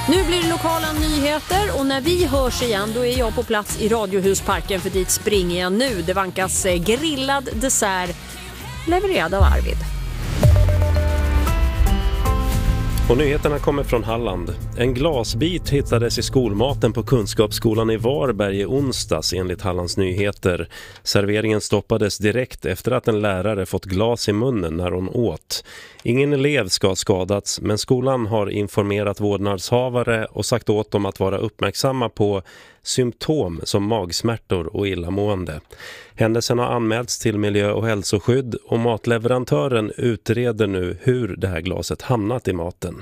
Nu blir det lokala nyheter och när vi hörs igen då är jag på plats i Radiohusparken, för dit springer jag nu. Det vankas grillad dessert levererad av Arvid. Och nyheterna kommer från Halland. En glasbit hittades i skolmaten på Kunskapsskolan i Varberg i onsdags enligt Hallands nyheter. Serveringen stoppades direkt efter att en lärare fått glas i munnen när hon åt. Ingen elev ska ha skadats, men skolan har informerat vårdnadshavare och sagt åt dem att vara uppmärksamma på symptom som magsmärtor och illamående. Händelsen har anmälts till miljö- och hälsoskydd och matleverantören utreder nu hur det här glaset hamnat i maten.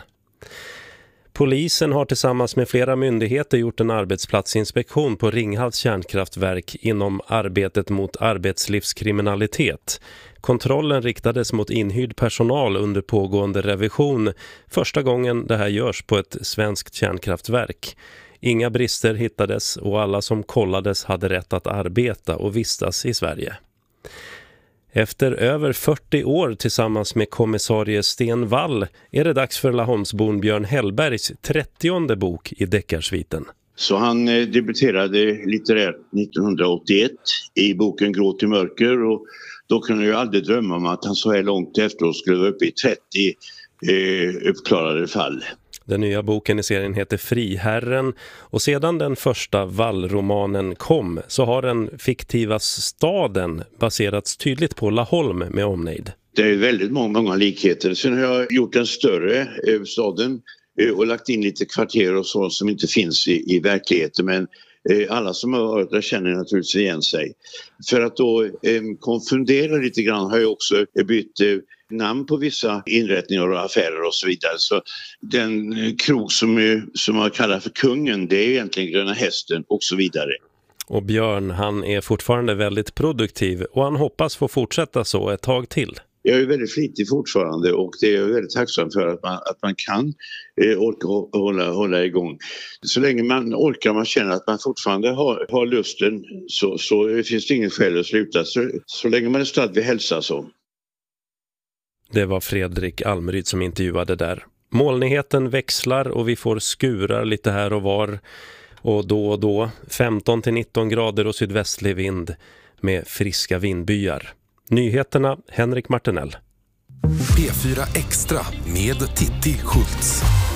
Polisen har tillsammans med flera myndigheter gjort en arbetsplatsinspektion på Ringhals kärnkraftverk inom arbetet mot arbetslivskriminalitet. Kontrollen riktades mot inhyrd personal under pågående revision, första gången det här görs på ett svenskt kärnkraftverk. Inga brister hittades och alla som kollades hade rätt att arbeta och vistas i Sverige. Efter över 40 år tillsammans med kommissarie Sten Wall är det dags för Laholmsbon Björn Hellbergs 30:e bok i deckarsviten. Så han debuterade litterärt 1981 i boken Gråt i mörker, och då kunde jag aldrig drömma om att han så här långt efteråt skulle vara uppe i 30 uppklarade fall. Den nya boken i serien heter Friherren och sedan den första Wall-romanen kom så har den fiktiva staden baserats tydligt på Laholm med omnejd. Det är väldigt många likheter. Sen har jag gjort en större staden och lagt in lite kvarter och så som inte finns i verkligheten, men alla som har varit där känner naturligtvis igen sig. För att då konfundera lite grann har jag också bytt namn på vissa inrättningar och affärer och så vidare. Så den krog som man kallar för Kungen, det är egentligen Gröna Hästen och så vidare. Och Björn, han är fortfarande väldigt produktiv och han hoppas få fortsätta så ett tag till. Jag är väldigt flitig fortfarande och det är jag väldigt tacksam för att man kan orka hålla igång. Så länge man orkar, man känner att man fortfarande har lusten så finns det ingen skäl att sluta. Så länge man är stadd vid hälsa så. Det var Fredrik Almeryd som intervjuade där. Molnigheten växlar och vi får skurar lite här och var. Och då 15-19 grader och sydvästlig vind med friska vindbyar. Nyheterna Henrik Martinell. P4 Extra med Titti Schultz.